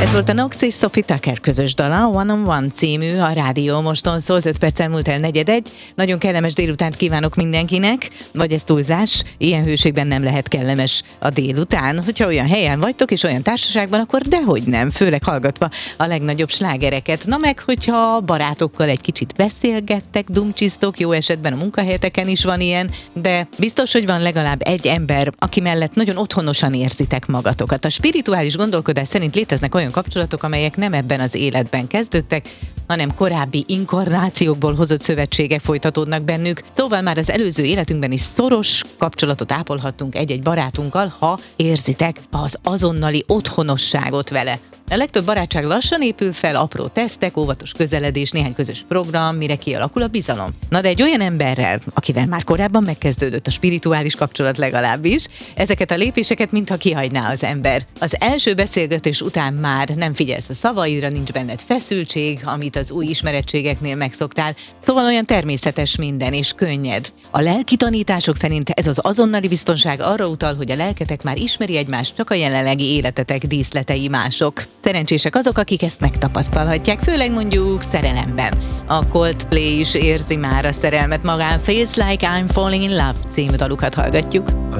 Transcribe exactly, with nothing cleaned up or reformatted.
Ez volt a Nox és Sophie Tucker közös dala, One on One című, a Rádió Moston szólt, öt perccel múlt el negyedegy. Nagyon kellemes délutánt kívánok mindenkinek, vagy ez túlzás, ilyen hőségben nem lehet kellemes a délután. Hogyha olyan helyen vagytok és olyan társaságban, akkor dehogy nem, főleg hallgatva a legnagyobb slágereket. Na meg, hogyha barátokkal egy kicsit beszélgettek, dumcsisztok, jó esetben a munkahelyeteken is van ilyen, de biztos, hogy van legalább egy ember, aki mellett nagyon otthonosan érzitek magatokat. A spirituális gondolkodás szerint léteznek olyan kapcsolatok, amelyek nem ebben az életben kezdődtek, hanem korábbi inkarnációkból hozott szövetségek folytatódnak bennük. Szóval már az előző életünkben is szoros kapcsolatot ápolhattunk egy-egy barátunkkal, ha érzitek az azonnali otthonosságot vele. A legtöbb barátság lassan épül fel, apró tesztek, óvatos közeledés, néhány közös program, mire kialakul a bizalom. Na de egy olyan emberrel, akivel már korábban megkezdődött a spirituális kapcsolat legalábbis, ezeket a lépéseket mintha kihagyná az ember. Az első beszélgetés után már nem figyelsz a szavaidra, nincs benned feszültség, amit az új ismerettségeknél megszoktál, szóval olyan természetes minden és könnyed. A lelki tanítások szerint ez az azonnali biztonság arra utal, hogy a lelketek már ismeri egymást, csak a jelenlegi életetek díszletei mások. Szerencsések azok, akik ezt megtapasztalhatják, főleg mondjuk szerelemben. A Coldplay is érzi már a szerelmet magán, Feels Like I'm Falling in Love című dalukat hallgatjuk.